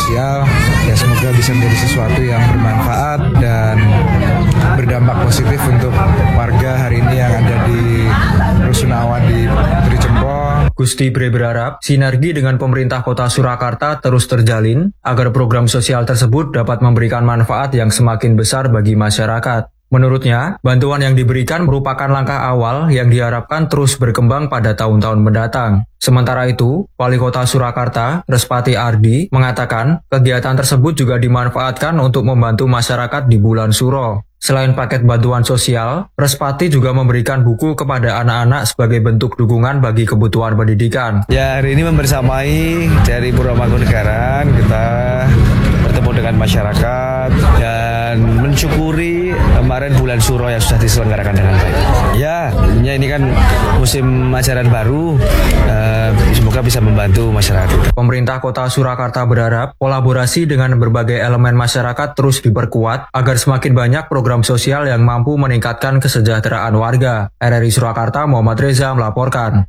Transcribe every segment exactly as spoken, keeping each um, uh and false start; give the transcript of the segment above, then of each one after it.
sosial. Ya semoga bisa menjadi sesuatu yang bermanfaat dan berdampak positif untuk warga hari ini yang ada di Rusunawa di Putri Jempol. Gusti Bre berharap sinergi dengan pemerintah Kota Surakarta terus terjalin agar program sosial tersebut dapat memberikan manfaat yang semakin besar bagi masyarakat. Menurutnya, bantuan yang diberikan merupakan langkah awal yang diharapkan terus berkembang pada tahun-tahun mendatang. Sementara itu, Wali Kota Surakarta, Respati Ardi, mengatakan kegiatan tersebut juga dimanfaatkan untuk membantu masyarakat di bulan Suro. Selain paket bantuan sosial, Respati juga memberikan buku kepada anak-anak sebagai bentuk dukungan bagi kebutuhan pendidikan. Ya, hari ini membersamai dari Purwomangkunegaran, kita bertemu dengan masyarakat dan mensyukuri kemarin bulan Suro yang sudah diselenggarakan dengan baik. Ya, ini kan musim ajaran baru, eh, semoga bisa membantu masyarakat. Pemerintah Kota Surakarta berharap kolaborasi dengan berbagai elemen masyarakat terus diperkuat agar semakin banyak program sosial yang mampu meningkatkan kesejahteraan warga. R R I Surakarta, Muhammad Reza melaporkan.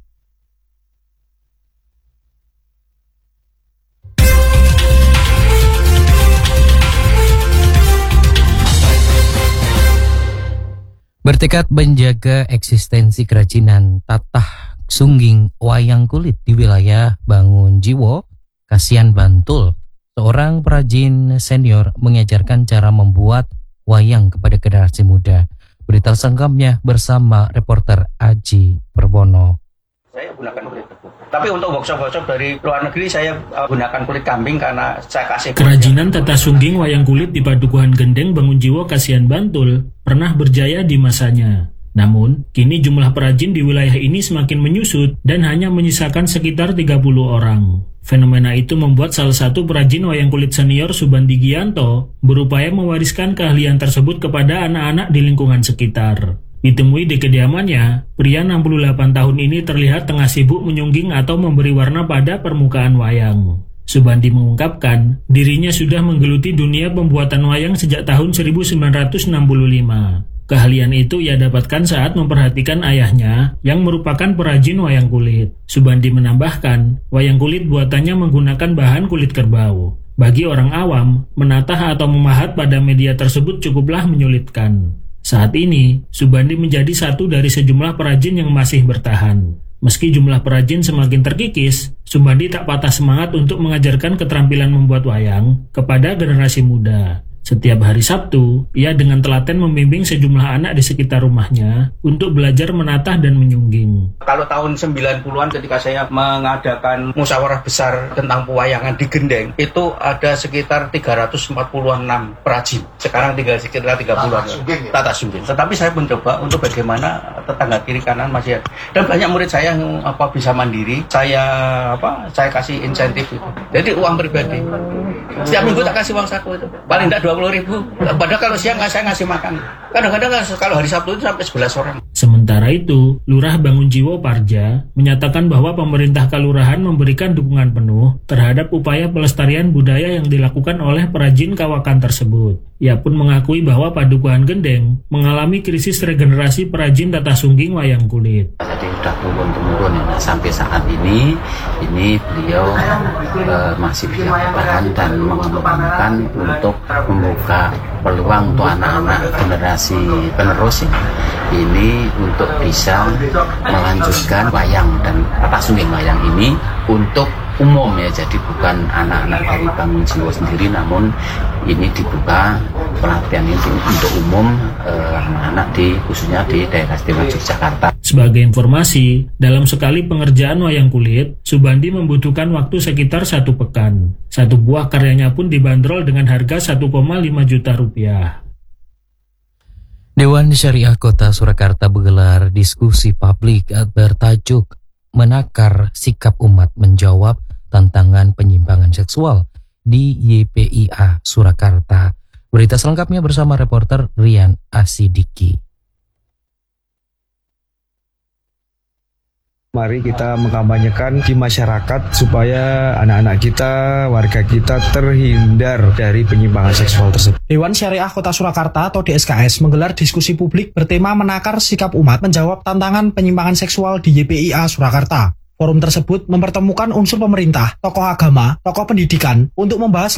Bertekad menjaga eksistensi kerajinan tatah sungging wayang kulit di wilayah Bangunjiwo, Kasihan Bantul, seorang perajin senior mengajarkan cara membuat wayang kepada generasi muda. Berita selengkapnya bersama reporter Aji Perbono. Saya gunakan kulit tebu. Tapi untuk workshop-workshop dari luar negeri saya uh, gunakan kulit kambing karena saya kasih. Kerajinan tatah sungging wayang kulit di Padukuhan Gendeng Bangunjiwo Kasihan Bantul pernah berjaya di masanya. Namun, kini jumlah perajin di wilayah ini semakin menyusut dan hanya menyisakan sekitar tiga puluh orang. Fenomena itu membuat salah satu perajin wayang kulit senior Subandi Gianto berupaya mewariskan keahlian tersebut kepada anak-anak di lingkungan sekitar. Ditemui di kediamannya, pria enam puluh delapan tahun ini terlihat tengah sibuk menyungging atau memberi warna pada permukaan wayang. Subandi mengungkapkan, dirinya sudah menggeluti dunia pembuatan wayang sejak tahun seribu sembilan ratus enam puluh lima. Keahlian itu ia dapatkan saat memperhatikan ayahnya yang merupakan perajin wayang kulit. Subandi menambahkan, wayang kulit buatannya menggunakan bahan kulit kerbau. Bagi orang awam, menatah atau memahat pada media tersebut cukuplah menyulitkan. Saat ini, Subandi menjadi satu dari sejumlah perajin yang masih bertahan. Meski jumlah perajin semakin terkikis, Subandi tak patah semangat untuk mengajarkan keterampilan membuat wayang kepada generasi muda. Setiap hari Sabtu, ia dengan telaten membimbing sejumlah anak di sekitar rumahnya untuk belajar menatah dan menyungging. Kalau tahun sembilan puluhan ketika saya mengadakan musyawarah besar tentang pewayangan di Gendeng, itu ada sekitar tiga ratus empat puluh enam perajin. Sekarang tinggal sekitar tiga puluhan. Tata sungging. Tetapi saya mencoba untuk bagaimana tetangga kiri kanan masih ada. Dan banyak murid saya yang apa bisa mandiri, saya apa saya kasih insentif itu. Jadi uang pribadi. Setiap minggu tak kasih uang saku itu. Paling tidak dua puluh ribu. Padahal kalau siang saya ngasih makan. Kadang-kadang kalau hari Sabtu itu sampai sebelas orang. Sementara itu, Lurah Bangunjiwo Parja menyatakan bahwa pemerintah kelurahan memberikan dukungan penuh terhadap upaya pelestarian budaya yang dilakukan oleh perajin kawakan tersebut. Ia pun mengakui bahwa Padukuhan Gendeng mengalami krisis regenerasi perajin tatah sungging wayang kulit. Jadi sudah turun-temurun ya. Nah, sampai saat ini, ini beliau uh, masih bisa bertahan dan mengembangkan untuk membuka peluang untuk anak-anak generasi penerus ini, ini untuk bisa melanjutkan wayang dan tatah sungging wayang ini untuk umum ya, jadi bukan anak-anak dari Bangunjiwo sendiri, namun ini dibuka pelatihan ini untuk umum eh, anak-anak di khususnya di daerah istimewa Yogyakarta. Sebagai informasi, dalam sekali pengerjaan wayang kulit, Subandi membutuhkan waktu sekitar satu pekan. Satu buah karyanya pun dibanderol dengan harga satu koma lima juta rupiah. Dewan Syariah Kota Surakarta menggelar diskusi publik bertajuk Menakar Sikap Umat Menjawab Tantangan Penyimpangan Seksual di Y P I A Surakarta. Berita selengkapnya bersama reporter Rian Asidiki. Mari kita mengkampanyekan di masyarakat supaya anak-anak kita, warga kita terhindar dari penyimpangan seksual tersebut. Dewan Syariah Kota Surakarta atau D S K S menggelar diskusi publik bertema Menakar Sikap Umat Menjawab Tantangan Penyimpangan Seksual di Y P I A Surakarta. Forum tersebut mempertemukan unsur pemerintah, tokoh agama, tokoh pendidikan untuk membahas